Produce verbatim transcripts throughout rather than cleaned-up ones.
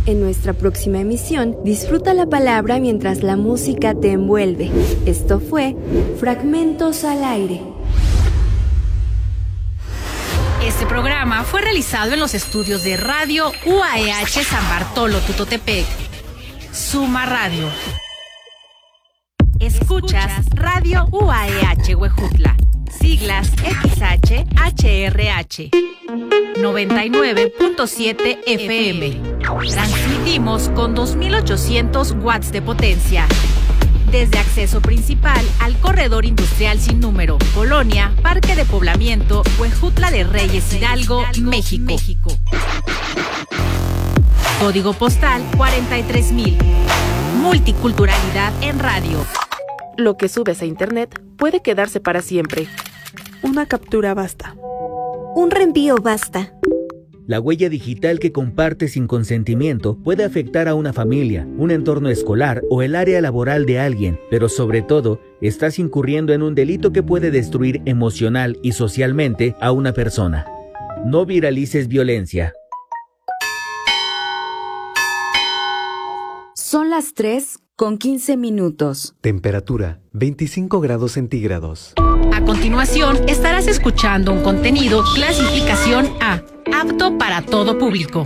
En nuestra próxima emisión, disfruta la palabra mientras la música te envuelve. Esto fue Fragmentos al Aire. Este programa fue realizado en los estudios de Radio U A E H San Bartolo Tutotepec. Suma Radio. Escuchas Radio U A E H Huejutla. Siglas X H H R H. noventa y nueve punto siete F M. Transmitimos con dos mil ochocientos watts de potencia. Desde acceso principal al corredor industrial sin número, Colonia, Parque de Poblamiento, Huejutla de Reyes, Hidalgo, México. México. Código postal cuarenta y tres mil. Multiculturalidad en radio. Lo que subes a internet puede quedarse para siempre. Una captura basta. Un reenvío basta. La huella digital que compartes sin consentimiento puede afectar a una familia, un entorno escolar o el área laboral de alguien, pero sobre todo, estás incurriendo en un delito que puede destruir emocional y socialmente a una persona. No viralices violencia. Son las tres con quince minutos. Temperatura veinticinco grados centígrados. A continuación, estarás escuchando un contenido clasificación A, apto para todo público.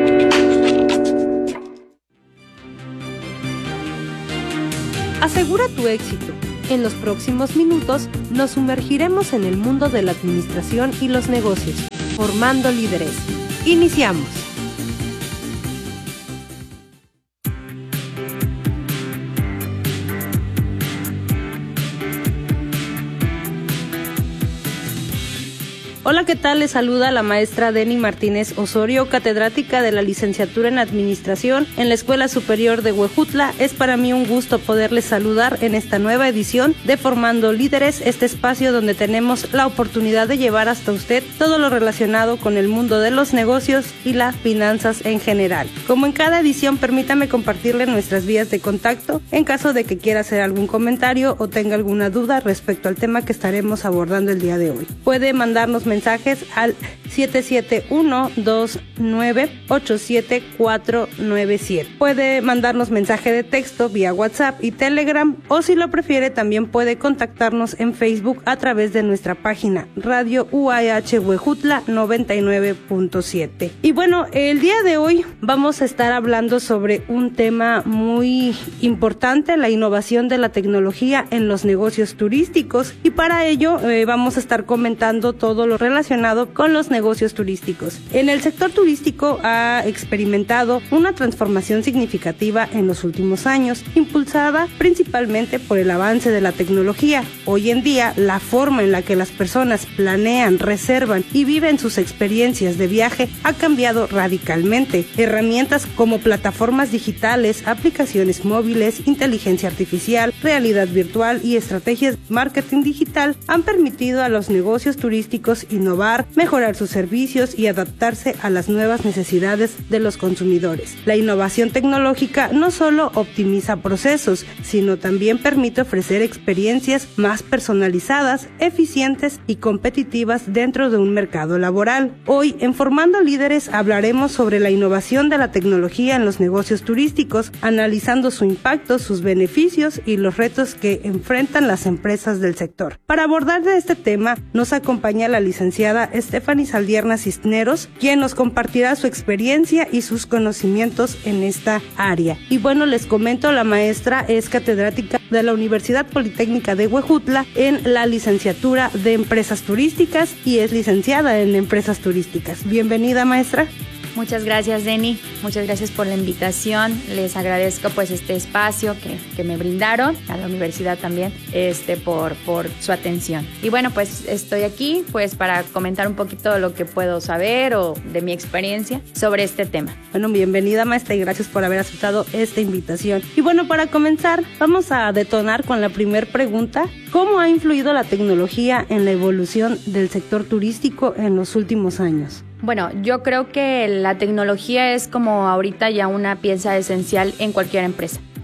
Asegura tu éxito. En los próximos minutos nos sumergiremos en el mundo de la administración y los negocios, formando líderes. Iniciamos. Hola, ¿qué tal? Les saluda la maestra Deni Martínez Osorio, catedrática de la licenciatura en Administración en la Escuela Superior de Huejutla. Es para mí un gusto poderles saludar en esta nueva edición de Formando Líderes, este espacio donde tenemos la oportunidad de llevar hasta usted todo lo relacionado con el mundo de los negocios y las finanzas en general. Como en cada edición, permítame compartirle nuestras vías de contacto en caso de que quiera hacer algún comentario o tenga alguna duda respecto al tema que estaremos abordando el día de hoy. Puede mandarnos mensajes mensajes al siete siete uno, dos nueve, ocho siete cuatro nueve siete. Puede mandarnos mensaje de texto vía WhatsApp y Telegram, o si lo prefiere también puede contactarnos en Facebook a través de nuestra página Radio U A E H Huejutla noventa y nueve punto siete. Y bueno, el día de hoy vamos a estar hablando sobre un tema muy importante, la innovación de la tecnología en los negocios turísticos, y para ello eh, vamos a estar comentando todo lo relacionado con los negocios turísticos. En el sector turístico ha experimentado una transformación significativa en los últimos años, impulsada principalmente por el avance de la tecnología. Hoy en día, la forma en la que las personas planean, reservan y viven sus experiencias de viaje ha cambiado radicalmente. Herramientas como plataformas digitales, aplicaciones móviles, inteligencia artificial, realidad virtual y estrategias de marketing digital han permitido a los negocios turísticos innovar, mejorar sus servicios y adaptarse a las nuevas necesidades de los consumidores. La innovación tecnológica no solo optimiza procesos, sino también permite ofrecer experiencias más personalizadas, eficientes y competitivas dentro de un mercado laboral. Hoy, en Formando Líderes, hablaremos sobre la innovación de la tecnología en los negocios turísticos, analizando su impacto, sus beneficios y los retos que enfrentan las empresas del sector. Para abordar este tema, nos acompaña la licenciada Stephanie Saldierna Cisneros, quien nos compartirá su experiencia y sus conocimientos en esta área. Y bueno, les comento, la maestra es catedrática de la Universidad Politécnica de Huejutla en la licenciatura de Empresas Turísticas y es licenciada en Empresas Turísticas. Bienvenida, maestra. Muchas gracias, Deni. Muchas gracias por la invitación. Les agradezco pues este espacio que, que me brindaron, a la universidad también, este, por, por su atención. Y bueno, pues estoy aquí pues para comentar un poquito de lo que puedo saber o de mi experiencia sobre este tema. Bueno, bienvenida, maestra, y gracias por haber aceptado esta invitación. Y bueno, para comenzar, vamos a detonar con la primera pregunta. ¿Cómo ha influido la tecnología en la evolución del sector turístico en los últimos años? Bueno, yo creo que la tecnología es como ahorita ya una pieza esencial en cualquier empresa.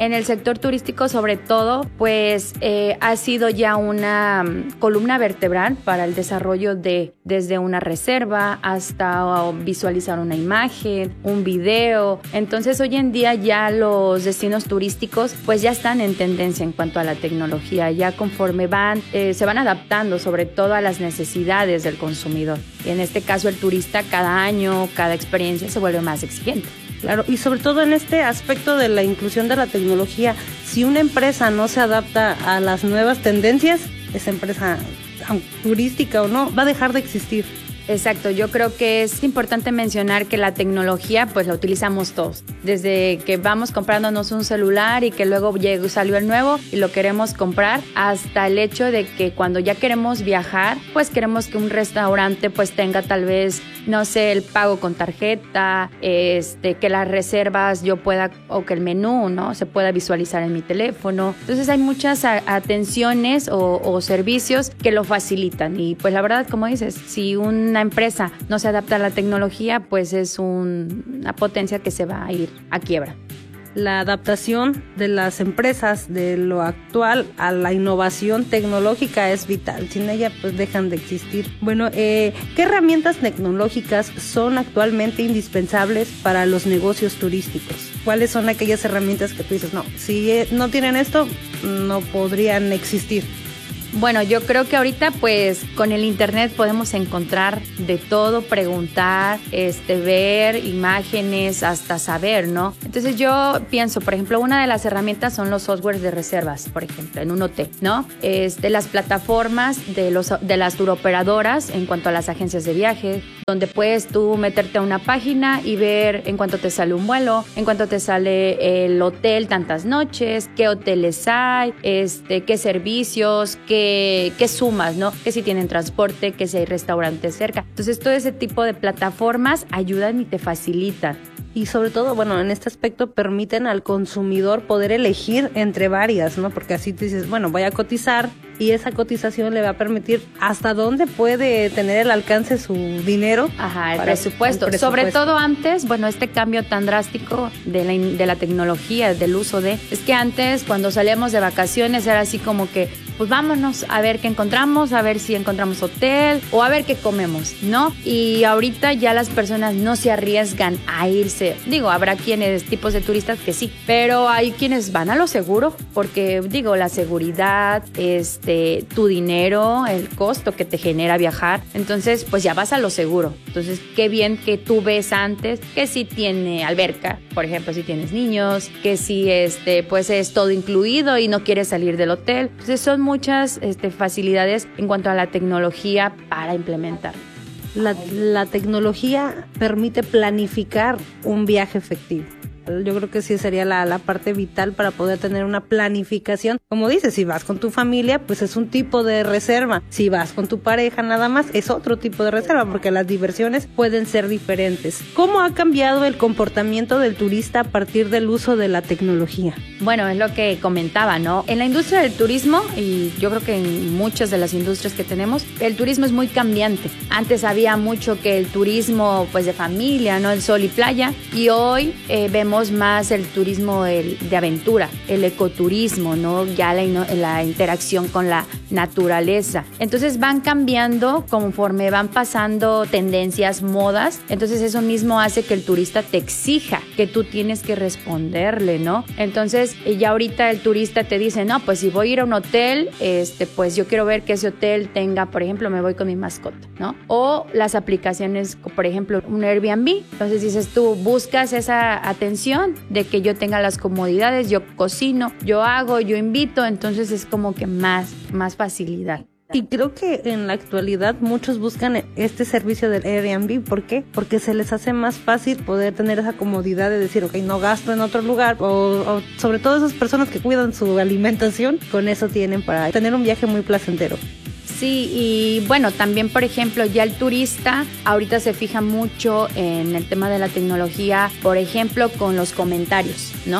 En el sector turístico, sobre todo, pues eh, ha sido ya una um, columna vertebral para el desarrollo de desde una reserva hasta uh, visualizar una imagen, un video. Entonces, hoy en día ya los destinos turísticos pues ya están en tendencia en cuanto a la tecnología, ya conforme van, eh, se van adaptando sobre todo a las necesidades del consumidor. Y en este caso el turista cada año, cada experiencia se vuelve más exigente. Claro, y sobre todo en este aspecto de la inclusión de la tecnología, si una empresa no se adapta a las nuevas tendencias, esa empresa, turística o no, va a dejar de existir. Exacto, yo creo que es importante mencionar que la tecnología pues la utilizamos todos, desde que vamos comprándonos un celular y que luego llegó, salió el nuevo y lo queremos comprar, hasta el hecho de que cuando ya queremos viajar, pues queremos que un restaurante pues tenga tal vez, no sé, el pago con tarjeta, este, que las reservas yo pueda, o que el menú, ¿no?, se pueda visualizar en mi teléfono. Entonces hay muchas a- atenciones o, o servicios que lo facilitan y pues la verdad, como dices, si un una empresa no se adapta a la tecnología, pues es un, una potencia que se va a ir a quiebra. La adaptación de las empresas de lo actual a la innovación tecnológica es vital. Sin ella, pues dejan de existir. Bueno, eh, ¿qué herramientas tecnológicas son actualmente indispensables para los negocios turísticos? ¿Cuáles son aquellas herramientas que tú dices, no, si no tienen esto, no podrían existir? Bueno, yo creo que ahorita pues con el internet podemos encontrar de todo, preguntar, este, ver imágenes, hasta saber, ¿no? Entonces yo pienso, por ejemplo, una de las herramientas son los softwares de reservas, por ejemplo, en un hotel, ¿no? Este, las plataformas de, los, de las turoperadoras en cuanto a las agencias de viaje, donde puedes tú meterte a una página y ver en cuánto te sale un vuelo, en cuánto te sale el hotel tantas noches, qué hoteles hay, este, qué servicios, qué qué sumas, ¿no? Que si tienen transporte, que si hay restaurantes cerca. Entonces, todo ese tipo de plataformas ayudan y te facilitan. Y sobre todo, bueno, en este aspecto permiten al consumidor poder elegir entre varias, ¿no? Porque así te dices, bueno, voy a cotizar y esa cotización le va a permitir hasta dónde puede tener el alcance su dinero. Ajá, el presupuesto. el presupuesto. Sobre todo antes, bueno, este cambio tan drástico de la, de la tecnología, del uso de... Es que antes, cuando salíamos de vacaciones, era así como que, pues vámonos a ver qué encontramos, a ver si encontramos hotel o a ver qué comemos, ¿no? Y ahorita ya las personas no se arriesgan a irse. Digo, habrá quienes, tipos de turistas que sí, pero hay quienes van a lo seguro, porque digo, la seguridad, este, tu dinero, el costo que te genera viajar, entonces pues ya vas a lo seguro. Entonces qué bien que tú ves antes que si tiene alberca, por ejemplo, si tienes niños, que si este, pues es todo incluido y no quieres salir del hotel. Entonces son muchas este, facilidades en cuanto a la tecnología para implementar. La, la tecnología permite planificar un viaje efectivo. Yo creo que sí sería la, la parte vital para poder tener una planificación. Como dices, si vas con tu familia, pues es un tipo de reserva. Si vas con tu pareja nada más, es otro tipo de reserva, porque las diversiones pueden ser diferentes. ¿Cómo ha cambiado el comportamiento del turista a partir del uso de la tecnología? Bueno, es lo que comentaba, ¿no? En la industria del turismo, y yo creo que en muchas de las industrias que tenemos, el turismo es muy cambiante. Antes había mucho que el turismo, pues de familia, ¿no? El sol y playa, y hoy eh, vemos más el turismo el, de aventura, el ecoturismo, ¿no? Ya la, la interacción con la naturaleza. Entonces van cambiando conforme van pasando tendencias, modas. Entonces eso mismo hace que el turista te exija que tú tienes que responderle, ¿no? Entonces ya ahorita el turista te dice, no, pues si voy a ir a un hotel, este, pues yo quiero ver que ese hotel tenga, por ejemplo, me voy con mi mascota, ¿no? O las aplicaciones, por ejemplo, un Airbnb. Entonces dices tú, buscas esa atención de que yo tenga las comodidades, yo cocino, yo hago, yo invito, entonces es como que más, más facilidad. Y creo que en la actualidad muchos buscan este servicio del Airbnb. ¿Por qué? Porque se les hace más fácil poder tener esa comodidad de decir, ok, no gasto en otro lugar, o, o sobre todo esas personas que cuidan su alimentación, con eso tienen para tener un viaje muy placentero. Sí, y bueno, también, por ejemplo, ya el turista ahorita se fija mucho en el tema de la tecnología, por ejemplo, con los comentarios, ¿no?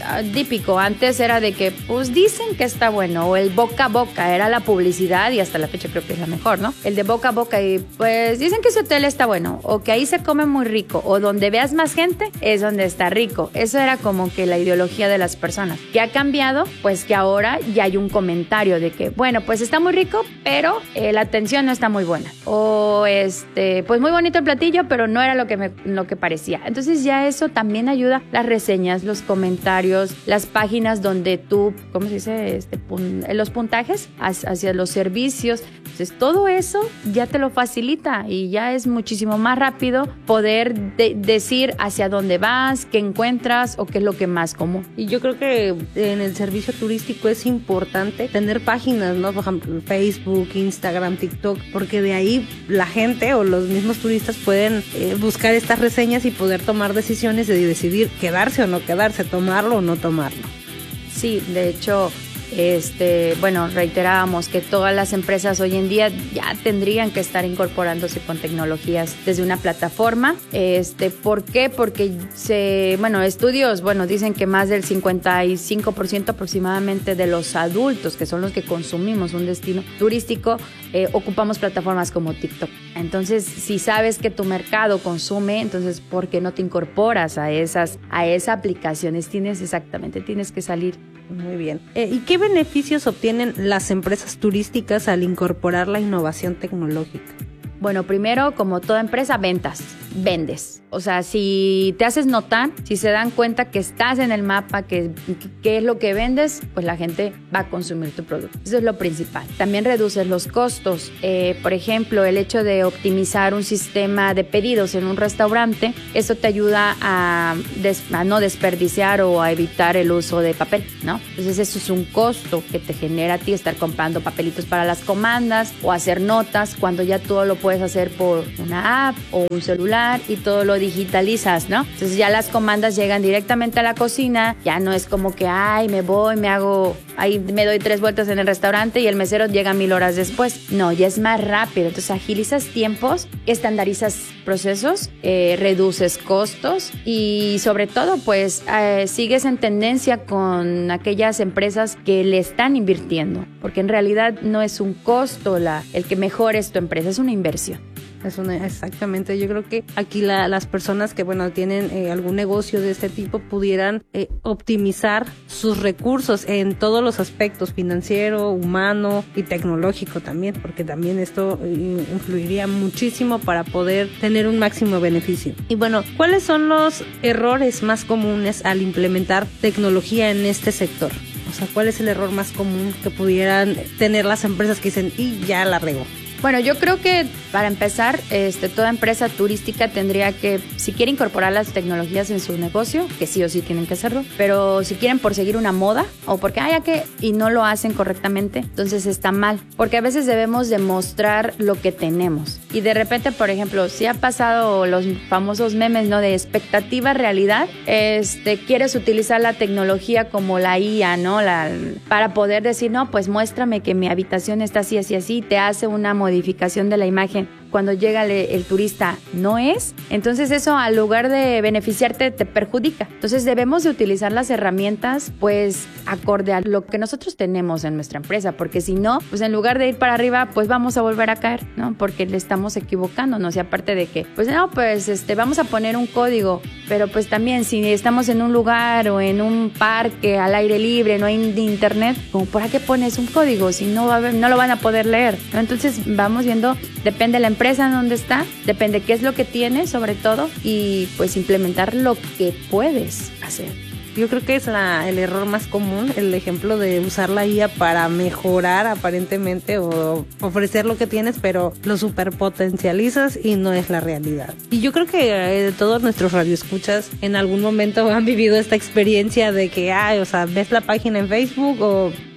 típico, antes era de que pues dicen que está bueno, o el boca a boca era la publicidad y hasta la fecha creo que es la mejor, ¿no? El de boca a boca y pues dicen que ese hotel está bueno, o que ahí se come muy rico, o donde veas más gente es donde está rico. Eso era como que la ideología de las personas. ¿Qué ha cambiado? Pues que ahora ya hay un comentario de que, bueno, pues está muy rico, pero eh, la atención no está muy buena. O este, pues muy bonito el platillo, pero no era lo que me, lo que parecía. Entonces ya eso también ayuda, las reseñas, los comentarios, las páginas donde tú, ¿cómo se dice? Este, pun, los puntajes hacia los servicios. Entonces todo eso ya te lo facilita y ya es muchísimo más rápido poder de- decir hacia dónde vas, qué encuentras o qué es lo que más común. Y yo creo que en el servicio turístico es importante tener páginas, ¿no? Por ejemplo, Facebook, Instagram, TikTok, porque de ahí la gente o los mismos turistas pueden eh, buscar estas reseñas y poder tomar decisiones de decidir quedarse o no quedarse, tomarlo o no tomarlo. Sí, de hecho, este, bueno, reiterábamos que todas las empresas hoy en día ya tendrían que estar incorporándose con tecnologías desde una plataforma. Este, ¿por qué? Porque se, bueno, estudios, bueno, dicen que más del cincuenta y cinco por ciento aproximadamente de los adultos, que son los que consumimos un destino turístico, eh, ocupamos plataformas como TikTok. Entonces, si sabes que tu mercado consume, entonces, ¿por qué no te incorporas a esas, a esas aplicaciones? Tienes exactamente, tienes que salir. Muy bien. Eh, ¿Y qué beneficios obtienen las empresas turísticas al incorporar la innovación tecnológica? Bueno, primero, como toda empresa, ventas. Vendes. O sea, si te haces notar, si se dan cuenta que estás en el mapa, que, que es lo que vendes, pues la gente va a consumir tu producto. Eso es lo principal. También reduces los costos. Eh, por ejemplo, el hecho de optimizar un sistema de pedidos en un restaurante, eso te ayuda a, des, a no desperdiciar o a evitar el uso de papel, ¿no? Entonces eso es un costo que te genera a ti estar comprando papelitos para las comandas o hacer notas cuando ya todo lo puedes hacer por una app o un celular y todo lo digitalizas, ¿no? Entonces ya las comandas llegan directamente a la cocina, ya no es como que, ay, me voy, me hago, ahí me doy tres vueltas en el restaurante y el mesero llega mil horas después. No, ya es más rápido. Entonces agilizas tiempos, estandarizas procesos, eh, reduces costos y sobre todo, pues, eh, sigues en tendencia con aquellas empresas que le están invirtiendo, porque en realidad no es un costo la, el que mejores tu empresa, es una inversión. Es una, exactamente, yo creo que aquí la, las personas que bueno tienen eh, algún negocio de este tipo pudieran eh, optimizar sus recursos en todos los aspectos, financiero, humano y tecnológico también, porque también esto eh, influiría muchísimo para poder tener un máximo beneficio. Y bueno, ¿cuáles son los errores más comunes al implementar tecnología en este sector? O sea, ¿cuál es el error más común que pudieran tener las empresas que dicen, y ya la regó? Bueno, yo creo que para empezar, este, toda empresa turística tendría que, si quiere incorporar las tecnologías en su negocio, que sí o sí tienen que hacerlo, pero si quieren por seguir una moda o porque haya que y no lo hacen correctamente, entonces está mal, porque a veces debemos demostrar lo que tenemos y de repente, por ejemplo, si ha pasado los famosos memes, ¿no? De expectativa realidad, este, quieres utilizar la tecnología como la I A, ¿no? La, para poder decir, no, pues muéstrame que mi habitación está así, así, así, te hace una modificación de la imagen. Cuando llega el, el turista no es, entonces eso al lugar de beneficiarte te perjudica. Entonces debemos de utilizar las herramientas pues acorde a lo que nosotros tenemos en nuestra empresa, porque si no, pues en lugar de ir para arriba, pues vamos a volver a caer, ¿no? Porque le estamos equivocándonos y aparte de que, pues no, pues este, vamos a poner un código, pero pues también si estamos en un lugar o en un parque al aire libre, no hay internet, como ¿para qué pones un código si no va a haber, no lo van a poder leer, ¿no? Entonces vamos viendo, depende de la empresa en donde está, depende qué es lo que tiene sobre todo y pues implementar lo que puedes hacer. Yo creo que es la, el error más común, el ejemplo de usar la I A para mejorar aparentemente o ofrecer lo que tienes, pero lo superpotencializas y no es la realidad. Y yo creo que eh, todos nuestros radioescuchas en algún momento han vivido esta experiencia de que, ay, o sea, ves la página en Facebook o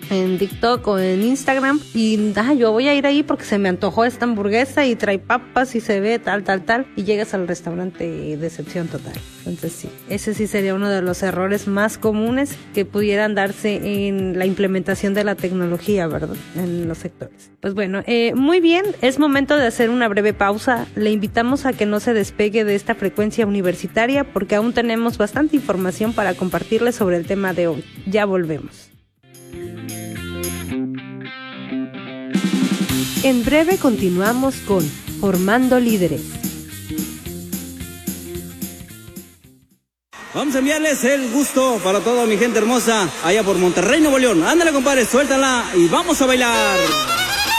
en TikTok o en Instagram y ah, yo voy a ir ahí porque se me antojó esta hamburguesa y trae papas y se ve tal, tal, tal y llegas al restaurante y decepción total. Entonces sí, ese sí sería uno de los errores más comunes que pudieran darse en la implementación de la tecnología, ¿verdad? En los sectores. Pues bueno, eh, muy bien, es momento de hacer una breve pausa. Le invitamos a que no se despegue de esta frecuencia universitaria porque aún tenemos bastante información para compartirles sobre el tema de hoy. Ya volvemos. En breve continuamos con Formando Líderes. Vamos a enviarles el gusto para toda mi gente hermosa allá por Monterrey, Nuevo León. Ándale, compadre, suéltala y vamos a bailar.